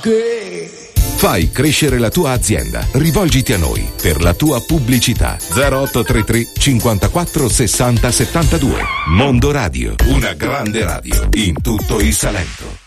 Fai crescere la tua azienda. Rivolgiti a noi per la tua pubblicità. 0833 54 60 72. Mondo Radio, una grande radio in tutto il Salento.